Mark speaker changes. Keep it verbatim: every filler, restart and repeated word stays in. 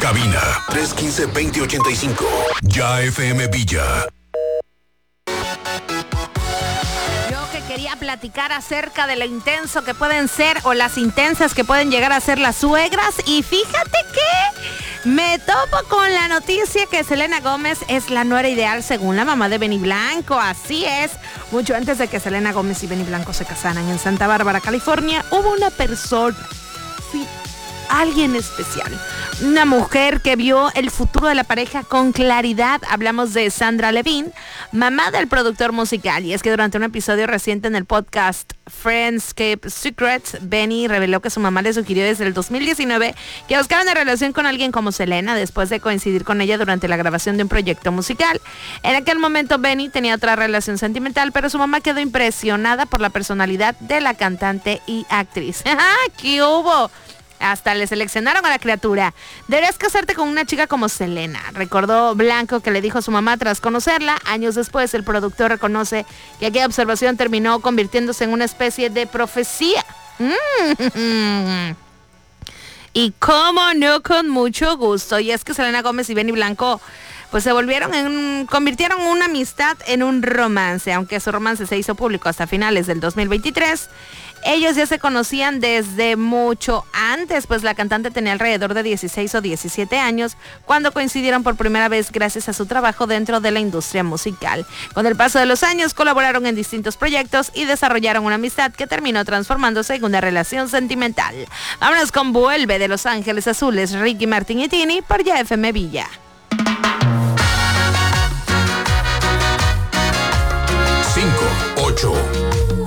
Speaker 1: Cabina tres uno cinco, dos cero ocho cinco. Ya F M Villa.
Speaker 2: Quería platicar acerca de lo intenso que pueden ser o las intensas que pueden llegar a ser las suegras, y fíjate que me topo con la noticia que Selena Gómez es la nuera ideal según la mamá de Benny Blanco. Así es, mucho antes de que Selena Gómez y Benny Blanco se casaran en Santa Bárbara, California, hubo una persona, sí, alguien especial, una mujer que vio el futuro de la pareja con claridad. Hablamos de Sandra Levine, mamá del productor musical. Y es que durante un episodio reciente en el podcast Friendscape Secrets, Benny reveló que su mamá le sugirió desde el dos mil diecinueve que buscara una relación con alguien como Selena después de coincidir con ella durante la grabación de un proyecto musical. En aquel momento Benny tenía otra relación sentimental, pero su mamá quedó impresionada por la personalidad de la cantante y actriz. ¿Qué hubo? Hasta le seleccionaron a la criatura. Deberías casarte con una chica como Selena, recordó Blanco, que le dijo a su mamá tras conocerla. Años después, el productor reconoce que aquella observación terminó convirtiéndose en una especie de profecía. Mm. Y cómo no, con mucho gusto. Y es que Selena Gómez y Benny Blanco pues se volvieron en, convirtieron una amistad en un romance, aunque su romance se hizo público hasta finales del dos mil veintitrés. Ellos ya se conocían desde mucho antes, pues la cantante tenía alrededor de dieciséis o diecisiete años cuando coincidieron por primera vez gracias a su trabajo dentro de la industria musical. Con el paso de los años colaboraron en distintos proyectos y desarrollaron una amistad que terminó transformándose en una relación sentimental. Vámonos con Vuelve de Los Ángeles Azules, Ricky Martin y Tini por Ya F M Villa.